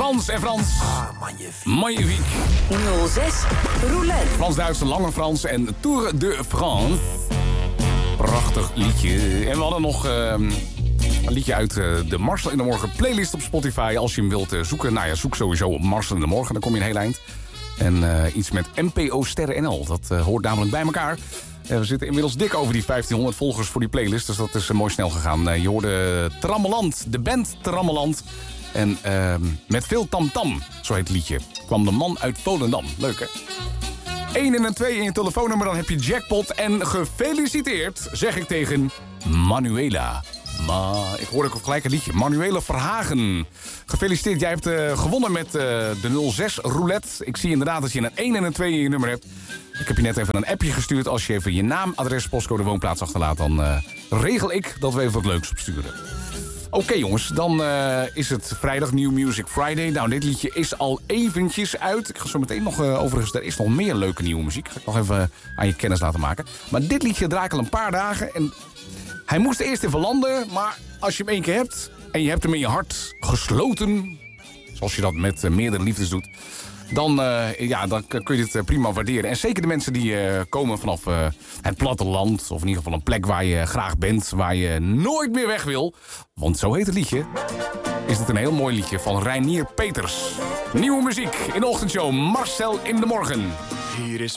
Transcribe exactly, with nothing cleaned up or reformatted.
Frans en Frans. Ah, magnifique. Magnifique. nul zes Roulette. Frans-Duits, Lange Frans en Tour de France. Prachtig liedje. En we hadden nog uh, een liedje uit uh, de Marcel in de Morgen playlist op Spotify. Als je hem wilt uh, zoeken. Nou ja, zoek sowieso op Marcel in de Morgen. Dan kom je een heel eind. En uh, iets met M P O Sterren N L. Dat uh, hoort namelijk bij elkaar. Uh, we zitten inmiddels dik over die vijftienhonderd volgers voor die playlist. Dus dat is uh, mooi snel gegaan. Uh, je hoorde Trammeland, de band Trammeland. En uh, met veel tamtam, zo heet het liedje, kwam de man uit Volendam. Leuk, hè? één en een twee in je telefoonnummer, dan heb je jackpot. En gefeliciteerd, zeg ik tegen Manuela. Maar ik hoorde ook gelijk een liedje. Manuela Verhagen. Gefeliciteerd, jij hebt uh, gewonnen met uh, de nul zes roulette. Ik zie inderdaad dat je een één en een twee in je nummer hebt. Ik heb je net even een appje gestuurd. Als je even je naam, adres, postcode, woonplaats achterlaat... dan uh, regel ik dat we even wat leuks opsturen. Oké okay, jongens, dan uh, is het vrijdag New Music Friday. Nou, dit liedje is al eventjes uit. Ik ga zo meteen nog, uh, overigens, er is nog meer leuke nieuwe muziek. Ga ik nog even aan je kennis laten maken. Maar dit liedje draai ik al een paar dagen. En hij moest eerst even landen, maar als je hem één keer hebt... en je hebt hem in je hart gesloten... zoals je dat met uh, meerdere liefdes doet... Dan, uh, ja, dan kun je dit uh, prima waarderen. En zeker de mensen die uh, komen vanaf uh, het platteland... of in ieder geval een plek waar je graag bent... waar je nooit meer weg wil. Want zo heet het liedje. Is het een heel mooi liedje van Reinier Peters. Nieuwe muziek in de ochtendshow Marcel in de Morgen. Hier is